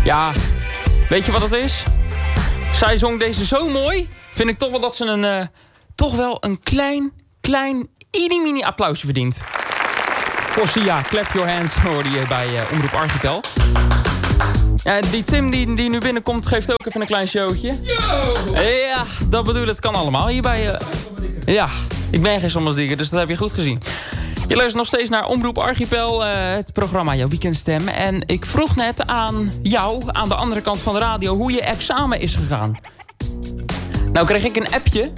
Ja, weet je wat het is? Zij zong deze zo mooi. Vind ik toch wel dat ze een klein, mini applausje verdient. Voor Sia, Clap Your Hands, hoorde je bij Omroep Archipel. Die Tim die nu binnenkomt, geeft ook even een klein showtje. Yo! Ja, dat bedoel ik, het kan allemaal. Hierbij, ja, ik ben geen sommersdikker, dus dat heb je goed gezien. Je luistert nog steeds naar Omroep Archipel, het programma Jouw Weekendstem. En ik vroeg net aan jou, aan de andere kant van de radio, hoe je examen is gegaan. Nou kreeg ik een appje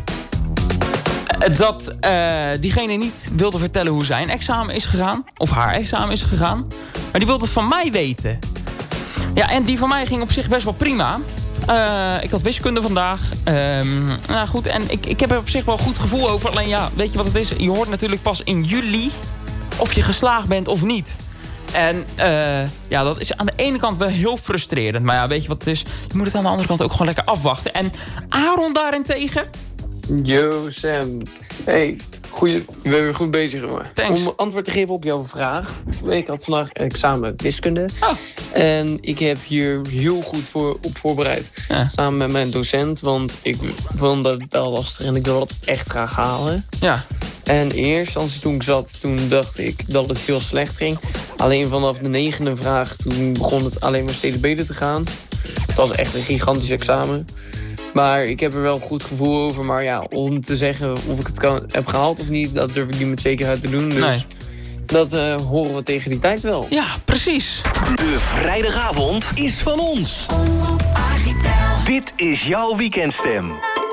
dat diegene niet wilde vertellen hoe zijn examen is gegaan. Of haar examen is gegaan. Maar die wilde het van mij weten. Ja, en die van mij ging op zich best wel prima. Ik had wiskunde vandaag. Nou goed, en ik heb er op zich wel een goed gevoel over. Alleen ja, weet je wat het is? Je hoort natuurlijk pas in juli of je geslaagd bent of niet. En ja, dat is aan de ene kant wel heel frustrerend. Maar ja, weet je wat het is? Je moet het aan de andere kant ook gewoon lekker afwachten. En Aaron daarentegen... Yo Sam, hey, je bent weer goed bezig, jongen. Thanks. Om antwoord te geven op jouw vraag. Ik had vandaag examen wiskunde. Oh. En ik heb hier heel goed op voorbereid. Ja. Samen met mijn docent, want ik vond dat wel lastig en ik wil dat echt graag halen. Ja. En eerst, toen dacht ik dat het veel slecht ging. Alleen vanaf de 9e vraag, toen begon het alleen maar steeds beter te gaan. Het was echt een gigantisch examen. Maar ik heb er wel een goed gevoel over. Maar ja, om te zeggen of ik het heb gehaald of niet, dat durf ik niet met zekerheid te doen. Dus Nee. dat horen we tegen die tijd wel. Ja, precies. De vrijdagavond is van ons. Dit is jouw weekendstem.